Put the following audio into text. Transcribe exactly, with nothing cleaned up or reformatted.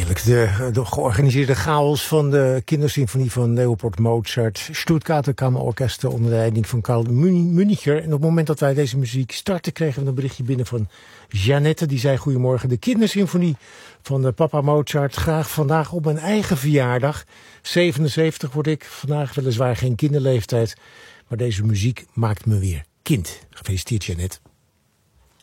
Heerlijk. De, de georganiseerde chaos van de kindersymfonie van Leopold Mozart. Stuttgarter Kammerorkester onder de leiding van Karl Municher. En op het moment dat wij deze muziek starten, kregen we een berichtje binnen van Jeannette. Die zei: goedemorgen, de kindersymfonie van de papa Mozart. Graag vandaag op mijn eigen verjaardag. zevenenzeventig word ik vandaag, weliswaar geen kinderleeftijd. Maar deze muziek maakt me weer kind. Gefeliciteerd, Jeannette.